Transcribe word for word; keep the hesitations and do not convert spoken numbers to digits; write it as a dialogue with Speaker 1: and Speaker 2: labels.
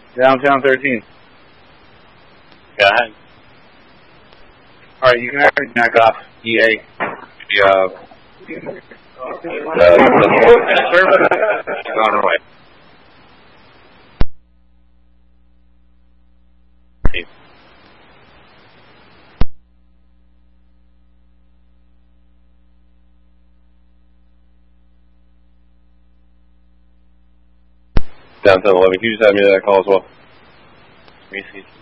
Speaker 1: Downtown thirteen.
Speaker 2: Go ahead.
Speaker 1: Alright, you can actually knock off E A.
Speaker 2: The, uh, the, the on the right. Downtown eleven, can you just add me to that call as well?
Speaker 3: Macy.